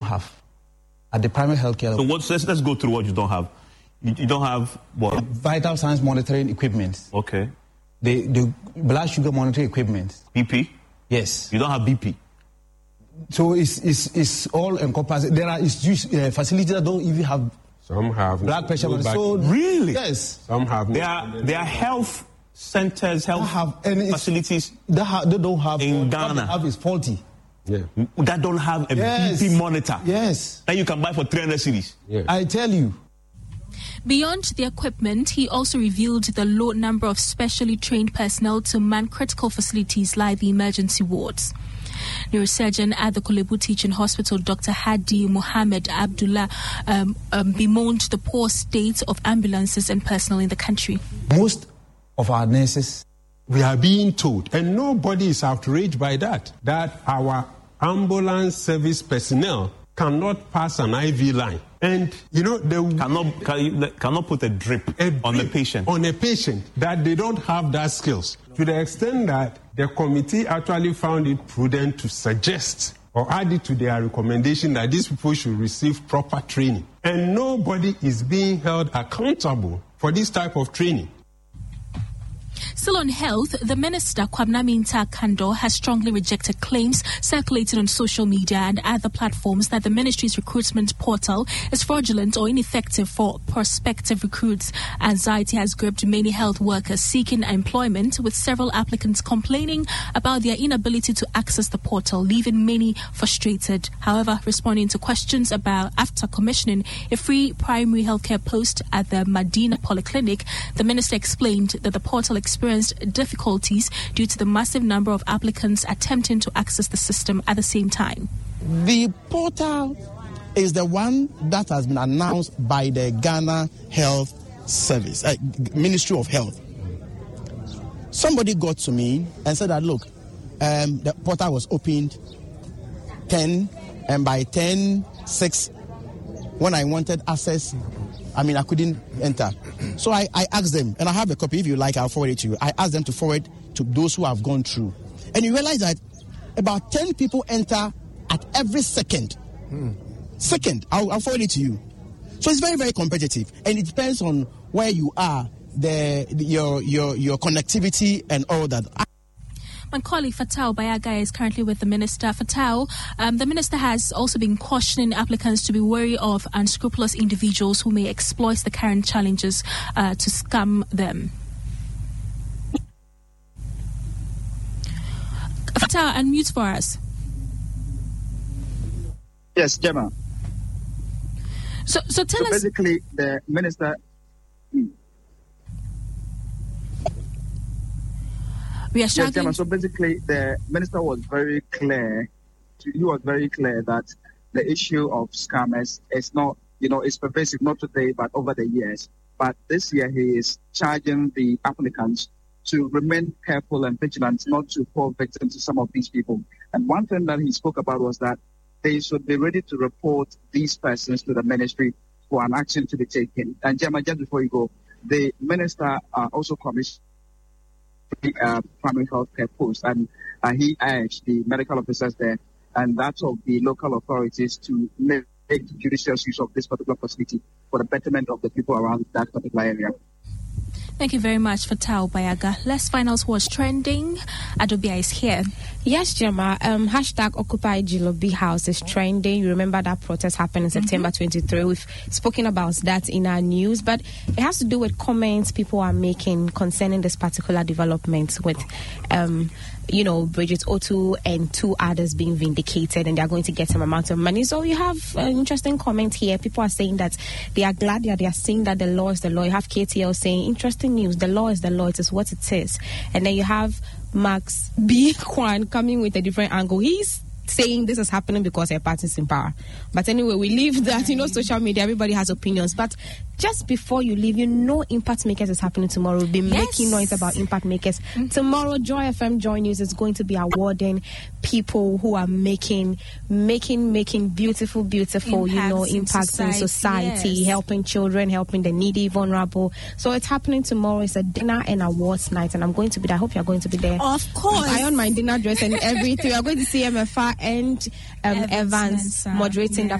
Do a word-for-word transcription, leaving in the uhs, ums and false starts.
have at the primary healthcare. So what, let's, let's go through what you don't have. You, you don't have what? Vital signs monitoring equipment. Okay. The, the blood sugar monitoring equipment. B P? Yes. You don't have B P? So it's, it's, it's all encompassing. There are it's just, uh, facilities that don't even have Some have blood pressure. No so really? Yes. Some have. There are, there are health centers, health have any, facilities that ha- they don't have. in Ghana. What they have is faulty. Yeah. That don't have a yes. B P monitor. Yes. That you can buy for three hundred cedis. Yes. I tell you. Beyond the equipment, he also revealed the low number of specially trained personnel to man critical facilities like the emergency wards. Neurosurgeon at the Kolebu Teaching Hospital, Doctor Hadi Mohammed Abdullah, um, um, bemoaned the poor state of ambulances and personnel in the country. Most of our nurses, we are being told, and nobody is outraged by that, that our ambulance service personnel cannot pass an I V line. And, you know, they cannot, can, cannot put a drip a on drip the patient. On a patient, that they don't have that skills. To the extent that the committee actually found it prudent to suggest or add it to their recommendation that these people should receive proper training. And nobody is being held accountable for this type of training. Still on health, the minister, Kwabena Minta Kando, has strongly rejected claims circulated on social media and other platforms that the ministry's recruitment portal is fraudulent or ineffective for prospective recruits. Anxiety has gripped many health workers seeking employment, with several applicants complaining about their inability to access the portal, leaving many frustrated. However, responding to questions about after commissioning a free primary healthcare post at the Medina Polyclinic, the minister explained that the portal experienced difficulties due to the massive number of applicants attempting to access the system at the same time. The portal is the one that has been announced by the Ghana Health Service, uh, Ministry of Health. Somebody got to me and said that, look, um, the portal was opened ten, and by ten six, when I wanted access, I mean, I couldn't enter. So I, I asked them, and I have a copy. If you like, I'll forward it to you. I asked them to forward to those who have gone through. And you realize that about ten people enter at every second. Hmm. Second, I'll, I'll forward it to you. So it's very, very competitive. And it depends on where you are, the, the your, your, your connectivity and all that. My colleague Fatau Bayaga is currently with the minister. Fatau, um, the minister has also been cautioning applicants to be wary of unscrupulous individuals who may exploit the current challenges uh, to scam them. Fatau, unmute for us. Yes, Gemma. So, so tell so us. Basically, the minister. Hmm. We are yes, Gemma, so basically, the minister was very clear. He was very clear that the issue of scammers is not, you know, it's pervasive not today but over the years. But this year, he is charging the applicants to remain careful and vigilant, not to fall victim to some of these people. And one thing that he spoke about was that they should be ready to report these persons to the ministry for an action to be taken. And Gemma, just before you go, the minister uh, also commissioned Uh, primary health care post, and uh, he urged the medical officers there and that of the local authorities to make judicious use of this particular facility for the betterment of the people around that particular area. Thank you very much for Tao Bayaga. Let's find out what's trending. Adobia is here. Yes, Gemma. Um, hashtag Occupy Jilobi House is trending. You remember that protest happened in September mm-hmm. twenty-third. We've spoken about that in our news, but it has to do with comments people are making concerning this particular development with, um, you know, Bridget Otu and two others being vindicated, and they're going to get some amount of money. So you have an interesting comment here. People are saying that they are glad that they are saying that the law is the law. You have K T L saying, interesting news, the law is the law, it is what it is. And then you have Max B. Kwan coming with a different angle. He's saying this is happening because her party is in power. But anyway, we leave that, you know, social media, everybody has opinions. But just before you leave, you know Impact Makers is happening tomorrow. We'll be yes. making noise about Impact Makers. Mm-hmm. Tomorrow, Joy F M Joy News is going to be awarding people who are making, making, making beautiful, beautiful, impacts you know, impacts in society, in society yes. helping children, helping the needy, vulnerable. So it's happening tomorrow. It's a dinner and awards night, and I'm going to be there. I hope you're going to be there. Of course. I on my dinner dress and everything. We're going to see M F R and um, Evans, Evans moderating yeah. that